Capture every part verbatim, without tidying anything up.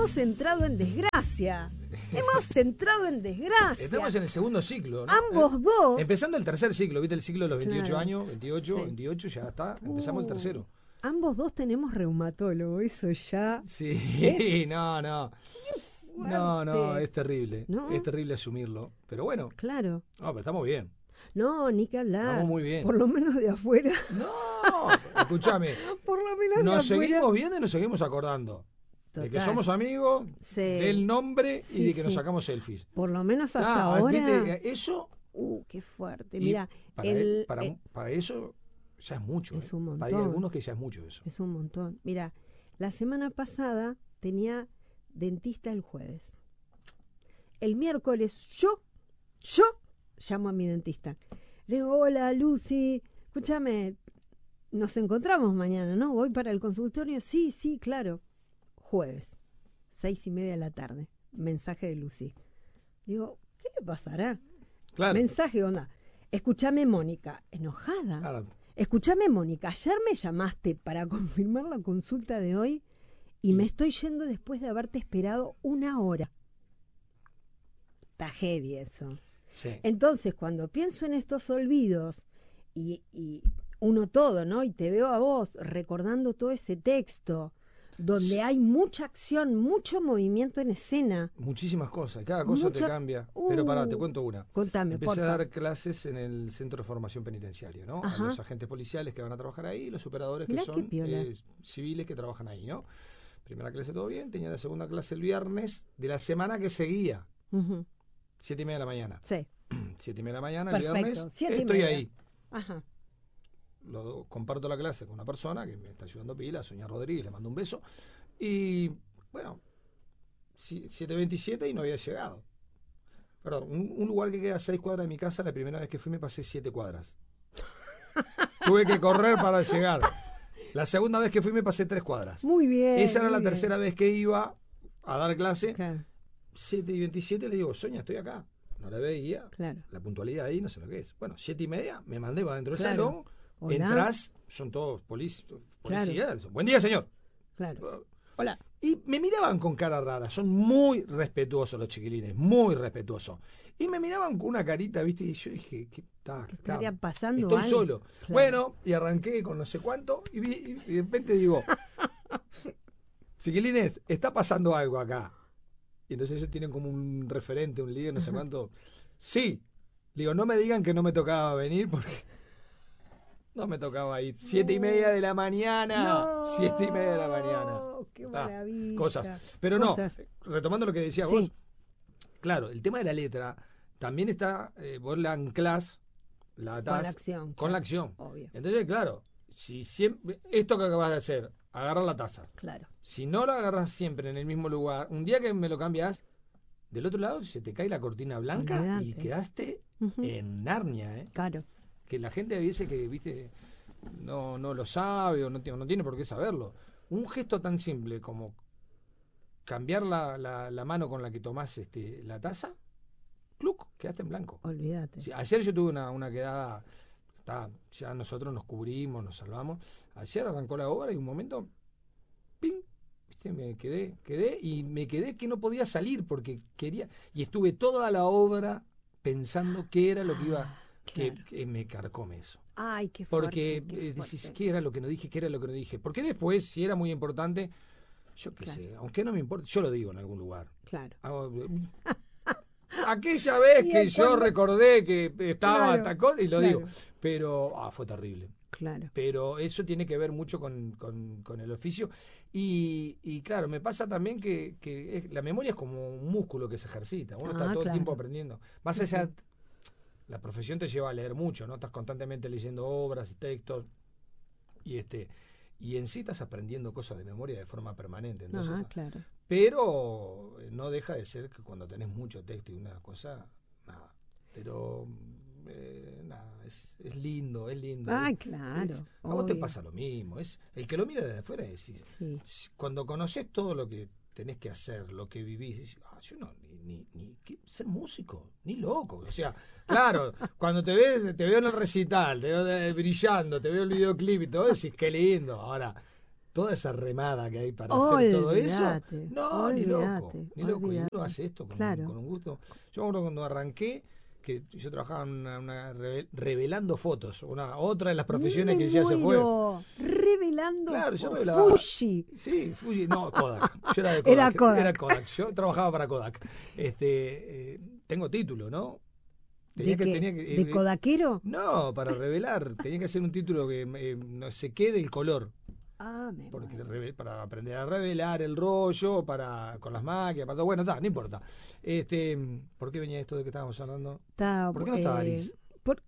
hemos entrado en desgracia. Hemos entrado en desgracia. Estamos en el segundo ciclo, ¿no? Ambos eh, dos. Empezando el tercer ciclo, ¿viste? El ciclo de los veintiocho Claro. años, veintiocho, Sí. veintiocho, ya está. Empezamos Uh, el tercero. Ambos dos tenemos reumatólogo, eso ya. Sí, ¿Eh? no, no. No, no, es terrible. ¿No? Es terrible asumirlo. Pero bueno, Claro. no, pero estamos bien. No, ni que hablar. Estamos muy bien. Por lo menos de afuera. No, escúchame. Por lo menos de Nos afuera. seguimos viendo y nos seguimos acordando. De que Total. somos amigos, Sí. del nombre Sí, y de que nos sí. sacamos selfies. Por lo menos hasta Ah, ahora. ¿viste? Eso. Uh, qué fuerte. y Mira, para, el, para, eh, para eso ya es mucho. es eh. un montón. Hay algunos que ya es mucho eso. es un montón. Mira, la semana pasada tenía dentista el jueves. El miércoles yo, yo llamo a mi dentista. Le digo, hola Lucy, escúchame, nos encontramos mañana, ¿no? Voy para el consultorio. Sí, sí, claro. Jueves, seis y media de la tarde. Mensaje de Lucy. Digo, ¿qué le pasará? Claro. Mensaje, onda. Escúchame, Mónica, enojada. Claro. Escúchame, Mónica, ayer me llamaste para confirmar la consulta de hoy y me estoy yendo después de haberte esperado una hora. Tragedia eso. Sí. Entonces, cuando pienso en estos olvidos y, y uno todo, ¿no? Y te veo a vos recordando todo ese texto, donde Sí. hay mucha acción, mucho movimiento en escena. Muchísimas cosas, cada cosa Mucha- te cambia. Uh, Pero pará, te cuento una. Contame, Empecé porfa. a dar clases en el Centro de Formación Penitenciaria, ¿no? Ajá. A los agentes policiales que van a trabajar ahí, los operadores Mirá que qué son piola. eh, civiles que trabajan ahí, ¿no? Primera clase todo bien, tenía la segunda clase el viernes de la semana que seguía, Ujú. siete y media de la mañana. Sí. Siete y media de la mañana, Perfecto, el viernes, siete y estoy media. ahí. Ajá. Lo, comparto la clase con una persona que me está ayudando pila, Sonia Rodríguez, le mando un beso. Y bueno, si- siete veintisiete y no había llegado. Perdón, un, un lugar que queda a seis cuadras de mi casa, la primera vez que fui me pasé siete cuadras. Tuve que correr para llegar. La segunda vez que fui me pasé tres cuadras. Muy bien. Esa era muy la bien. tercera vez que iba a dar clase. Claro, siete y veintisiete le digo, Sonia, estoy acá. No la veía. claro. La puntualidad ahí, no sé lo que es. Bueno, siete y media, me mandé para dentro del Claro. salón. Hola. Entras, son todos polic- Claro. policías. Buen día, señor. Claro. Hola. Y me miraban con cara rara, son muy respetuosos los chiquilines, muy respetuosos. Y me miraban con una carita, ¿viste? Y yo dije, ¿qué está? ¿Qué estaría está- pasando Estoy algo? solo. Claro. Bueno, y arranqué con no sé cuánto, y, vi- y de repente digo, chiquilines, está pasando algo acá. Y entonces ellos tienen como un referente, un líder, no sé cuánto. Sí. Digo, no me digan que no me tocaba venir porque no me tocaba ir. Siete y media de la mañana. No. Siete y media de la mañana. Qué Ah, maravilla. cosas. Pero Cosas. no, retomando lo que decías Sí. vos, claro, el tema de la letra también está, eh, vos la anclás, la atás Con la acción. con claro. la acción. Obvio. Entonces, claro, si siempre, esto que acabas de hacer, agarrar la taza, Claro. si no la agarras siempre en el mismo lugar, un día que me lo cambias, del otro lado se te cae la cortina blanca y Olvídate. quedaste Ujú. en Narnia, ¿eh? Claro. Que la gente a veces que, viste, no, no lo sabe o no, tiene- no tiene por qué saberlo. Un gesto tan simple como cambiar la, la, la mano con la que tomás este, la taza, ¡cluc! Quedaste en blanco. Olvídate. Sí, ayer yo tuve una, una quedada, está, ya nosotros nos cubrimos, nos salvamos. Ayer arrancó la obra y un momento, ¡ping! ¿Viste? Me quedé, quedé y me quedé que no podía salir porque quería, y estuve toda la obra pensando qué era lo que iba, que, Claro. que me carcome eso. Ay, qué fuerte. Porque qué eh, decís, fuerte. ¿qué era lo que no dije? ¿Qué era lo que no dije? Porque después, si era muy importante, yo qué Claro. sé, aunque no me importe, yo lo digo en algún lugar. Claro. Hago- Aquella vez Y que es yo cuando- recordé que estaba Claro, tal cosa, y lo claro. digo. Pero ah, fue terrible. Claro. Pero eso tiene que ver mucho con, con- con el oficio. Y, y claro, me pasa también que, que es- la memoria es como un músculo que se ejercita. Uno Ah, está todo claro. el tiempo aprendiendo. Más Sí, allá, sí. la profesión te lleva a leer mucho, ¿no? Estás constantemente leyendo obras y textos. Y este y en sí estás aprendiendo cosas de memoria de forma permanente. Entonces, Ah, claro. pero eh, no deja de ser que cuando tenés mucho texto y una cosa, nada. Pero eh, nada, es, es lindo, es lindo. Ay, Es- claro. es- a vos te obvio. pasa lo mismo. Es el que lo mira desde afuera decís, Sí. si- cuando conoces todo lo que tenés que hacer, lo que vivís, decís, ah, yo no, ni, ni, ni ¿qué? Ser músico, ni loco. O sea, claro, cuando te ves, te veo en el recital, te veo de- brillando, te veo el videoclip y todo, decís, qué lindo. Ahora, toda esa remada que hay para hacer todo eso. Olvídate, No, ni loco, olvídate, ni loco. Y olvídate. uno hace esto con, Claro. con un gusto. Yo me acuerdo cuando arranqué, que yo trabajaba en una, una reve- revelando fotos, una otra de las profesiones Me que ya se fue. muero. Revelando Claro, yo Fu- revelaba. Fuji. Sí, Fuji, no, Kodak. Yo era de Kodak. Era Kodak. Era Kodak. Yo trabajaba para Kodak. Este, eh, tengo título, ¿no? ¿De que, qué? tenía que, ¿De eh, codaquero? No, para revelar. Tenía que hacer un título que eh, no se quede el color. Ah, me Porque muero. reve- para aprender a revelar el rollo, para con las máquinas, para todo. Bueno, está, no importa. Este, ¿por qué venía esto de que estábamos hablando? Está, ¿Por qué no está eh, Aris? por-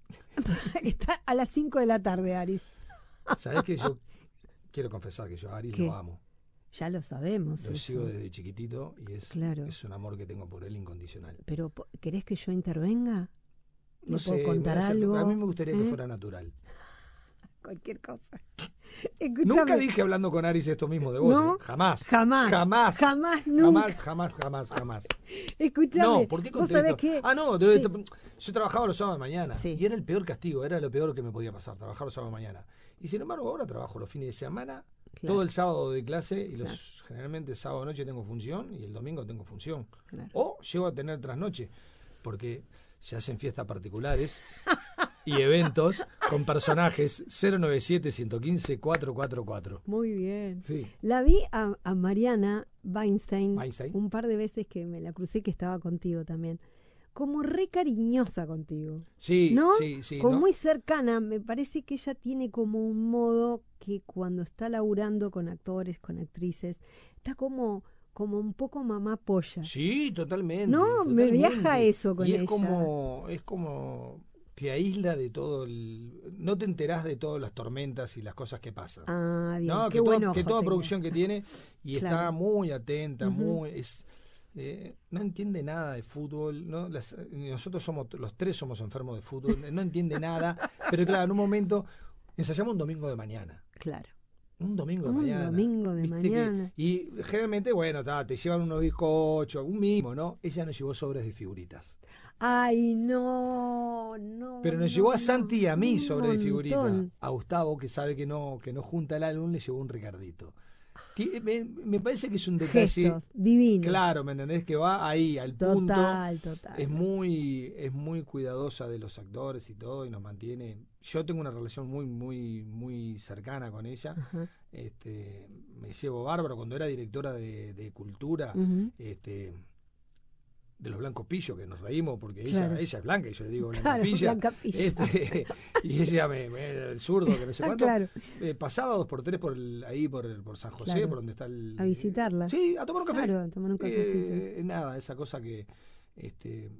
está a las cinco de la tarde, Aris. ¿Sabés que yo quiero confesar que yo a Aris ¿Qué? lo amo? Ya lo sabemos. Lo eso. sigo desde chiquitito y es, Claro. es un amor que tengo por él incondicional. Pero, po- ¿querés que yo intervenga? ¿Le No puedo sé, contar me hace- algo? a mí me gustaría que ¿Eh? fuera natural. Cualquier cosa. Nunca Escuchame. dije hablando con Aris esto mismo de vos. No, ¿eh? Jamás. Jamás. Jamás. Jamás, nunca. Jamás, jamás, jamás, jamás. Escuchame. No, ¿por qué ¿Vos conté sabés esto? qué? Ah, no, yo, Sí. yo trabajaba los sábados de mañana Sí. y era el peor castigo, era lo peor que me podía pasar, trabajar los sábados de mañana. Y sin embargo, ahora trabajo los fines de semana, Claro. todo el sábado de clase y los Claro. generalmente sábado noche tengo función y el domingo tengo función. Claro. O llego a tener trasnoche, porque se hacen fiestas particulares y eventos con personajes cero nueve siete, uno uno cinco, cuatro cuatro cuatro. Muy bien. Sí. La vi a, a Mariana Weinstein, Weinstein. un par de veces que me la crucé, que estaba contigo también. Como re cariñosa contigo. Sí, ¿No? sí, sí. Como ¿no? muy cercana. Me parece que ella tiene como un modo que cuando está laburando con actores, con actrices, está como, como un poco mamá polla. Sí, totalmente. No, me totalmente. viaja eso con y es ella. como, es como te aísla de todo el, no te enterás de todas las tormentas y las cosas que pasan. Ah, bien. No, Qué que, buen toda, que ojo toda tenía. producción que tiene y Claro. está muy atenta, Ujú. muy es eh, no entiende nada de fútbol, ¿no? Las- nosotros somos los tres somos enfermos de fútbol, no entiende nada, pero claro, en un momento ensayamos un domingo de mañana. Claro. Un domingo de Un mañana. domingo de ¿viste que- mañana. y generalmente, bueno, ta, te llevan unos bizcochos, un mimo, ¿no? Ella nos llevó sobres de figuritas. Ay, no, no. Pero nos no, llevó a no, Santi y a mí un sobre de figuritas. montón. A Gustavo, que sabe que no, que no junta el álbum, le llevó un Ricardito. Ti- Me, me parece que es un detalle. Gestos divinos. Claro, ¿me entendés? Que va ahí, al punto. Total, total. Es muy, es muy cuidadosa de los actores y todo, y nos mantiene. Yo tengo una relación muy, muy, muy cercana con ella. Ajá. Este, me llevo bárbaro cuando era directora de, de cultura, Ujú. este, de los Blancos Pillo, que nos reímos porque Claro. ella, ella es blanca y yo le digo Blanca Claro, Pilla. Blanca Pilla. Este, y ella me, me- el zurdo, que no sé Ah, cuánto. claro. Eh, pasaba dos por tres por el- ahí por, el- por San José, Claro. por donde está el. A visitarla. Sí, a tomar un café. Claro, a tomar un cafecito. Eh, nada, esa cosa que este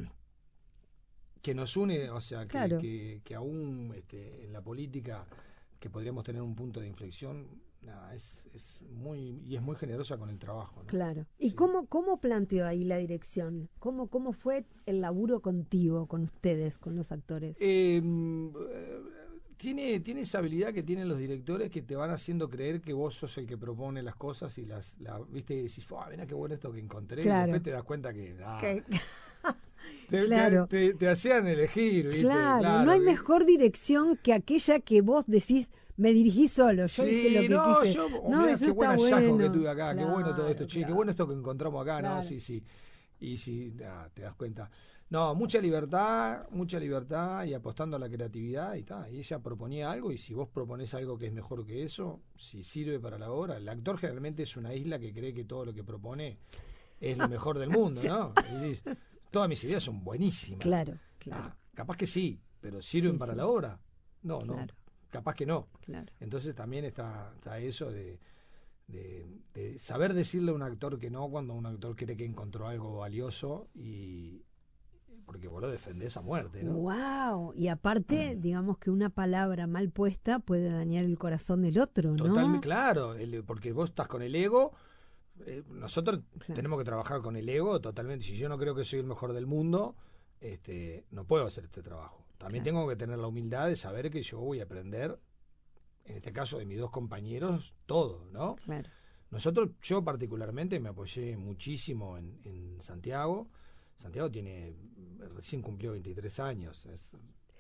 que nos une, o sea, que, Claro. que, que aún este, en la política que podríamos tener un punto de inflexión, nada, es, es muy y es muy generosa con el trabajo, ¿no? Claro. ¿Y Sí. cómo, cómo planteó ahí la dirección? ¿Cómo, ¿Cómo fue el laburo contigo, con ustedes, con los actores? Eh, eh, tiene, tiene esa habilidad que tienen los directores que te van haciendo creer que vos sos el que propone las cosas y las, la, viste, y decís, "Fua, mirá qué bueno esto que encontré", Claro. y después te das cuenta que, ah, Que- te, Claro. te, te- te hacían elegir, ¿viste? claro, no hay que- mejor dirección que aquella que vos decís, me dirigí solo, yo hice lo Sí, que no, quise. yo, no, mirá, eso qué buen está hallazgo bueno. que tuve acá, qué bueno todo esto, Claro, che, qué claro. bueno esto que encontramos acá, Claro. ¿no? Sí, sí. Y sí, ah, te das cuenta. No, mucha libertad, mucha libertad y apostando a la creatividad y tal. Y ella proponía algo y si vos propones algo que es mejor que eso, si sirve para la obra, el actor generalmente es una isla que cree que todo lo que propone es lo mejor del mundo, ¿no? Y decís, todas mis ideas son buenísimas. Claro, claro, Ah, capaz que sí, pero ¿sirven Sí, para sí. la obra? No, no. Claro. Capaz que no. claro. Entonces también está, está eso de, de, de saber decirle a un actor que no cuando un actor cree que encontró algo valioso y porque vos lo defendés a muerte, ¿no? Wow, y aparte, digamos que una palabra mal puesta puede dañar el corazón del otro, ¿no? Totalmente, claro, el- porque vos estás con el ego. eh, nosotros Claro. tenemos que trabajar con el ego totalmente. Si yo no creo que soy el mejor del mundo, este, no puedo hacer este trabajo. También Claro. tengo que tener la humildad de saber que yo voy a aprender, en este caso de mis dos compañeros, todo, ¿no? Claro, Nosotros, yo particularmente me apoyé muchísimo en, en Santiago. Santiago tiene, recién cumplió veintitrés años. Es,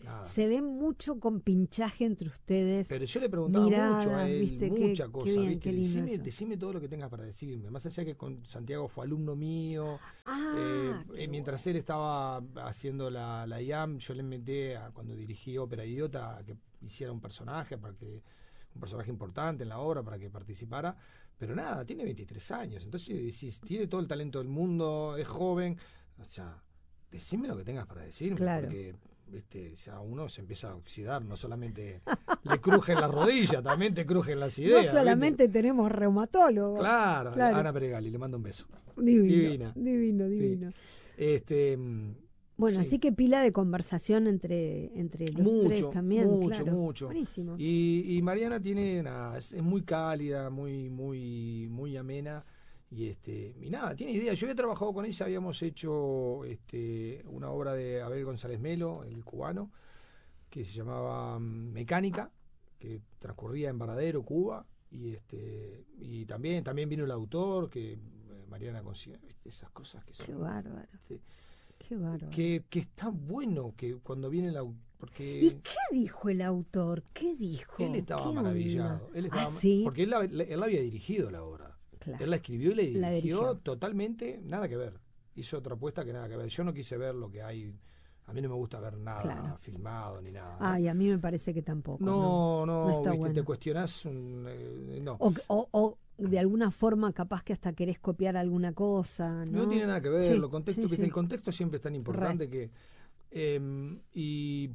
nada. Se ve mucho con pinchaje entre ustedes. Pero yo le preguntaba miradas, mucho a él, ¿viste? mucha Qué- cosa, qué bien, ¿viste? qué lindo Decime, eso. decime todo lo que tengas para decirme. Más allá que con Santiago fue alumno mío, Ah, eh, qué eh, mientras bueno. él estaba haciendo la, la I A M, yo le metí a, cuando dirigí Ópera Idiota, a que hiciera un personaje, para que un personaje importante en la obra para que participara. Pero nada, tiene veintitrés años, entonces decís, tiene todo el talento del mundo, es joven, o sea, decime lo que tengas para decirme, Claro. porque viste, ya uno se empieza a oxidar, no solamente le crujen las rodillas, también te crujen las No ideas. solamente ¿viste? tenemos reumatólogos. Claro, Claro. Ana Peregali, le mando un beso. Divino, Divina. divino, Sí. divino. Este, Bueno, sí. así que pila de conversación entre, entre los mucho, tres también, mucho, claro. mucho. Buenísimo. Y, y Mariana tiene nada, es, es muy cálida, muy, muy, muy amena. Y este, y nada, tiene idea. Yo había trabajado con ella, habíamos hecho este, una obra de Abel González Melo, el cubano, que se llamaba mm, Mecánica, que transcurría en Varadero, Cuba. Y este, y también, también vino el autor, que eh, Mariana consiguió, ¿viste? Esas cosas que son. Qué bárbaro. Sí. Qué bárbaro. Que, que está bueno que cuando viene el autor. ¿Y Porque qué dijo el autor? ¿Qué dijo? él estaba ¿Qué maravillado. onda? Él estaba, ¿Ah, sí? Porque él, la- él la había dirigido la obra. Claro. Él la escribió y la dirigió, La dirigió. totalmente, nada que ver. Hizo otra apuesta que nada que ver. Yo no quise ver lo que hay. A mí no me gusta ver nada Claro. filmado ni nada. ¿no? Ay, a mí me parece que tampoco. No, no, no, no está viste, bueno. te cuestionás. un, eh, no. O, o, o de alguna forma capaz que hasta querés copiar alguna cosa, ¿no? No tiene nada que ver. Sí, Lo contexto, sí, viste, sí. el contexto siempre es tan importante que. eh, y.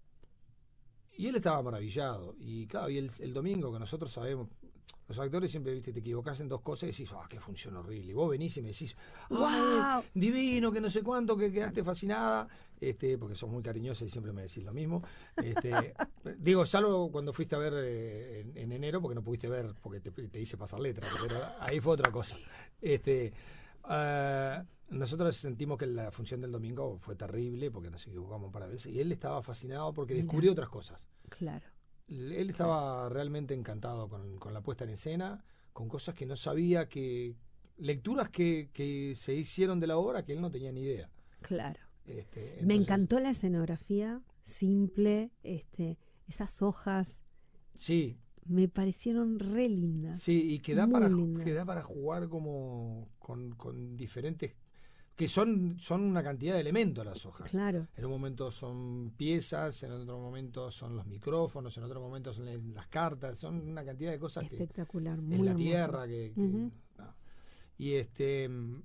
Y él estaba maravillado. Y claro, y el, el domingo, que nosotros sabemos, los actores siempre, viste, te equivocás en dos cosas y decís, ah, qué función horrible. Y vos venís y me decís, ah, ¡Wow! divino, que no sé cuánto, que quedaste fascinada. Este, porque sos muy cariñosa y siempre me decís lo mismo. Este, digo, salvo cuando fuiste a ver eh, en, en enero, porque no pudiste ver, porque te, te hice pasar letras, pero ahí fue otra cosa. Este, uh, nosotros sentimos que la función del domingo fue terrible, porque nos equivocamos un par de veces, y él estaba fascinado porque Mirá. descubrió otras cosas. Claro. Él estaba realmente encantado con, con la puesta en escena, con cosas que no sabía, que lecturas que, que se hicieron de la obra que él no tenía ni idea. Claro. Este, Me entonces, encantó la escenografía, simple, este, esas hojas Sí, me parecieron re lindas. sí, y que da, Muy para, lindas. que da para jugar como con, con diferentes, que son, son una cantidad de elementos las hojas. Claro. En un momento son piezas, en otro momento son los micrófonos, en otro momento son le- las cartas, son una cantidad de cosas que Espectacular, muy en la hermoso. tierra que, que- Ujú. no. Y este mm,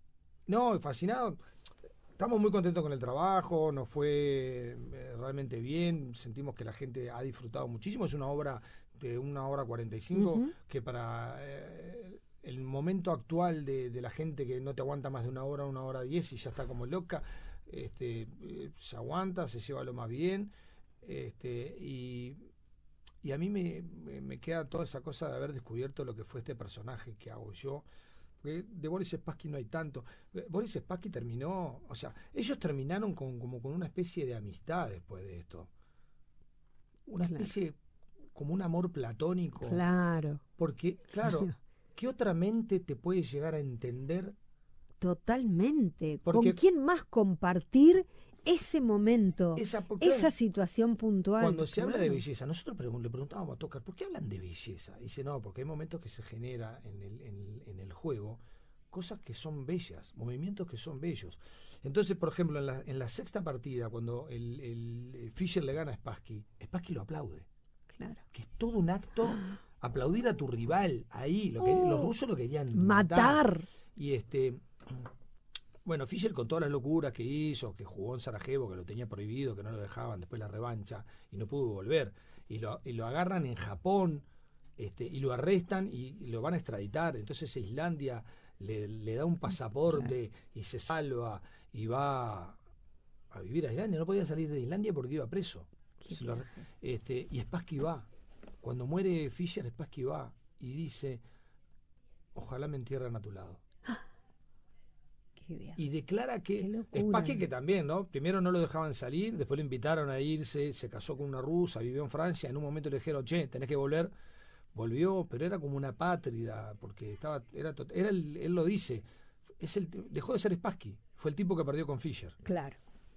no, fascinado. Estamos muy contentos con el trabajo, nos fue eh, realmente bien, sentimos que la gente ha disfrutado muchísimo, es una obra de una hora cuarenta y cinco Ujú. que para eh, el momento actual de, de la gente que no te aguanta más de una hora, una hora diez y ya está como loca, este, eh, se aguanta, se lleva lo más bien, este, y, y a mí me, me, me queda toda esa cosa de haber descubierto lo que fue este personaje que hago yo. Porque de Boris Spassky no hay tanto. Eh, Boris Spassky terminó, o sea, ellos terminaron con, como con una especie de amistad después de esto. Una Claro. especie, como un amor platónico. Claro. Porque, claro, Claro. ¿qué otra mente te puede llegar a entender? Totalmente. Porque- ¿Con quién más compartir ese momento, Esa, porque, esa situación puntual? cuando se habla de Claro. belleza, nosotros pregun- le preguntábamos a Tocar, ¿por qué hablan de belleza? Dice, no, porque hay momentos que se genera en el, en, en el juego cosas que son bellas, movimientos que son bellos. Entonces, por ejemplo, en la, en la sexta partida, cuando el, el Fischer le gana a Spassky, Spassky lo aplaude. Claro. Que es todo un acto, aplaudir a tu rival ahí. Lo que, Oh, los rusos lo querían matar. Y este, bueno, Fischer con todas las locuras que hizo, que jugó en Sarajevo, que lo tenía prohibido, que no lo dejaban, después la revancha, y no pudo volver. Y lo, y lo agarran en Japón, este, y lo arrestan y, y lo van a extraditar. Entonces Islandia le, le da un pasaporte y se salva y va a vivir a Islandia. No podía salir de Islandia porque iba preso. Qué Se lo- viaje. este, y Spassky va. Cuando muere Fischer, Spassky va y dice, ojalá me entierren a tu lado. Qué viaje. Y declara Qué que locura. Spassky, que también, ¿no? Primero no lo dejaban salir, después lo invitaron a irse, se casó con una rusa, vivió en Francia, en un momento le dijeron, che, tenés que volver. Volvió, pero era como una pátrida, porque estaba, era, tot- era el- él lo dice, es el, dejó de ser Spassky, fue el tipo que perdió con Fischer. Claro.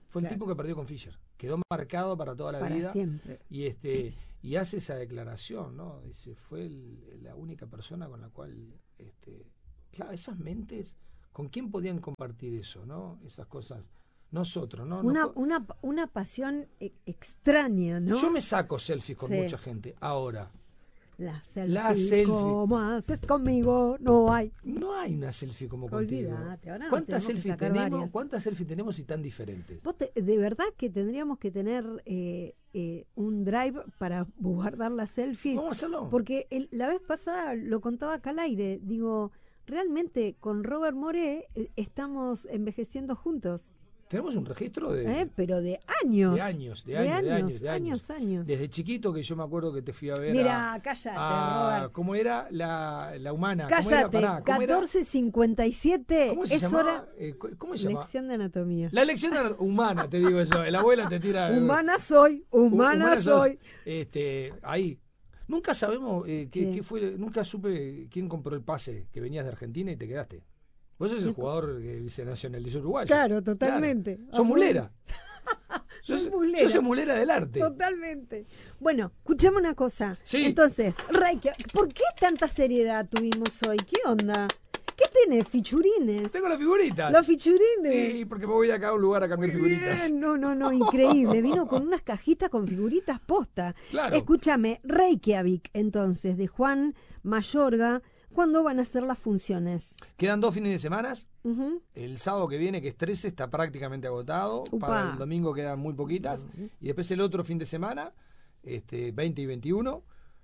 Fue el Claro. tipo que perdió con Fischer. Quedó marcado para toda la Para vida. siempre. Y este y hace esa declaración, ¿no? Dice, fue el- la única persona con la cual, este, claro, esas mentes, ¿con quién podían compartir eso, no? Esas cosas. Nosotros, ¿no? Una, Nos- una, una pasión e- extraña, ¿no? Yo me saco selfies con Sí. mucha gente. Ahora, La selfie. La selfie. ¿Cómo haces conmigo? No hay. no hay una selfie como contigo. Olvídate, ahora nos ¿Cuántas tenemos que selfies sacar tenemos? varias. ¿Cuántas selfies tenemos y tan diferentes? Vos te- de verdad que tendríamos que tener eh, eh, un drive para guardar las selfies. Vamos a hacerlo. Porque el- la vez pasada lo contaba acá al aire. Digo, realmente con Robert Moré eh, estamos envejeciendo juntos. Tenemos un registro de, ¿eh? Pero de años. de años, de años, de años, de años. años, años. Desde chiquito que yo me acuerdo que te fui a ver. Mira, a, cállate, a- Robert. ¿Cómo era la, la humana? ¿Cómo era? Cállate, Pará, ¿cómo era? catorce cincuenta y siete ¿Cómo se es llamaba? hora. Eh, cu- ¿Cómo se llama? Lección de anatomía. La lección de- humana, te digo eso. El abuelo te tira. Humana soy, humana, sos. soy. Este, ahí. Nunca sabemos eh, qué, Sí. qué fue, nunca supe quién compró el pase que venías de Argentina y te quedaste. Vos sos el jugador que se nacionalizó uruguayo. Claro, totalmente. Claro. Sos mulera. Soy Sos- mulera. Sos mulera del arte. Totalmente. Bueno, escuchame una cosa. Sí. Entonces, Reiki, ¿por qué tanta seriedad tuvimos hoy? ¿Qué onda? ¿Qué tenés? ¿Fichurines? Tengo la figurita. Los fichurines. Sí, porque me voy acá a un lugar a cambiar Muy figuritas. bien, no, no, no, increíble. Vino con unas cajitas con figuritas posta. Claro. Escúchame, Reykjavik, entonces, de Juan Mayorga, ¿cuándo van a ser las funciones? Quedan dos fines de semana. Ujú. El sábado que viene, que es trece, está prácticamente agotado. Upa. Para el domingo quedan muy poquitas. Y después el otro fin de semana, este, veinte y veintiuno.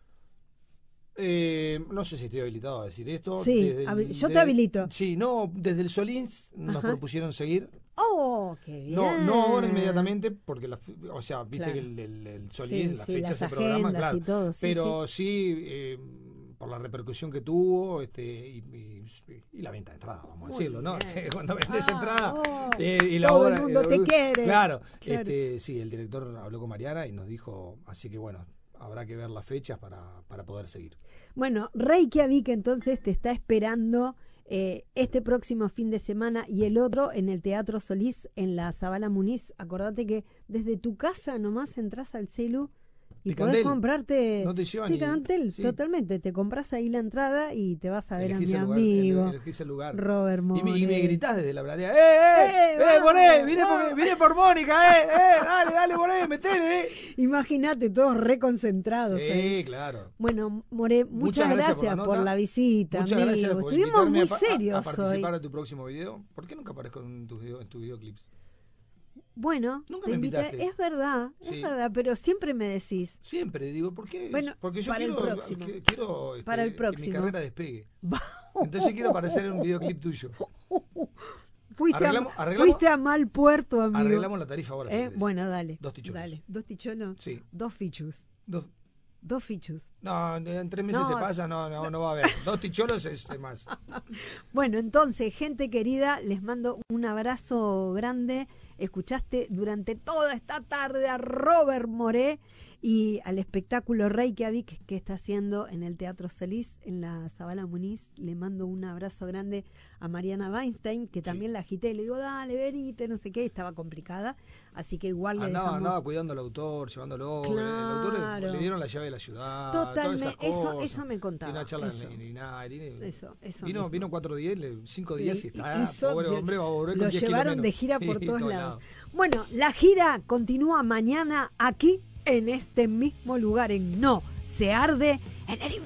Eh, no sé si estoy habilitado a decir esto. Sí, Desde el- habi- yo te desde- habilito. Sí, no, desde el Solís nos Ajá. propusieron seguir. ¡Oh, qué bien! No, no ahora inmediatamente, porque la, fi- o sea, viste Claro. que el, el, el Solís, Sí, las sí, fechas las se programan, agendas claro. y todo, sí, pero sí, eh, por la repercusión que tuvo, este, y, y- y la venta de entrada, vamos a Muy decirlo, ¿no? bien. Sí, cuando vendes Ah, entrada oh, eh, y la todo obra, el mundo te quiere. Claro, Claro. este, sí, el director habló con Mariana y nos dijo, así que bueno, habrá que ver las fechas para, para poder seguir. Bueno, Reykjavik entonces te está esperando eh, este próximo fin de semana y el otro en el Teatro Solís en la Zabala Muniz. Acordate que desde tu casa nomás entras al celu y podés Picantel. comprarte No te llevan ni- Picantel, sí. totalmente. Te compras ahí la entrada y te vas a ver Elegís a el mi lugar, amigo ele- elegís el lugar. Robert Y me, y me More. gritás desde la platea, ¡eh, eh! ¡Eh, ¡Eh, vamos, Moné! Vine vamos! por, vine por Mónica, ¡eh, eh! ¡Dale, dale, Moné! ¡Metele, eh! Imagínate, todos reconcentrados. ahí. Sí, claro. Bueno, More, muchas, Muchas gracias gracias, por por, la la, nota. visita, Muchas amigo. gracias por Estuvimos invitarme muy a, pa- a- serios a participar hoy. a tu próximo video. ¿Por qué nunca aparezco en tus video, en tus videoclips? Bueno, Nunca te me invité- invitaste. es verdad, Sí. es verdad, pero siempre me decís. Siempre, digo, ¿por qué? Bueno, Porque yo para el quiero, próximo. que- quiero este, Para el que próximo. mi carrera despegue. Entonces quiero aparecer en un videoclip tuyo. Fuiste, Arreglamos- a, arreglamos- fuiste a mal puerto, amigo. Arreglamos la tarifa ahora. si Eh, querés. Bueno, dale. Dos ticholos. Dale, dos ticholos. Sí. Dos fichus. Dos- Dos fichus. no, en tres meses No. se pasa, no, no, no va a haber. Dos ticholos es, es más. Bueno, entonces, gente querida, les mando un abrazo grande. Escuchaste durante toda esta tarde a Robert Moré y al espectáculo Reykjavik que está haciendo en el Teatro Solís, en la Zabala Muniz. Le mando un abrazo grande a Mariana Weinstein, que también la agité. Le digo, dale, venite, no sé qué. Estaba complicada, así que igual le Andaba, dejamos... andaba cuidando al autor, llevándolo. Claro. El autor le, le dieron la llave de la ciudad. Totalmente, todas esas eso- cosas. eso me contaba, Tiene una charla eso. en Ignite, tiene- Eso, eso Vino, mismo. vino cuatro días, le- cinco días y Y- está. hizo Pobre de- hombre, va a volver lo con diez kilos llevaron menos. de gira Sí, por todos todos lados. lados. Bueno, la gira continúa mañana aquí en este mismo lugar en No se arde en el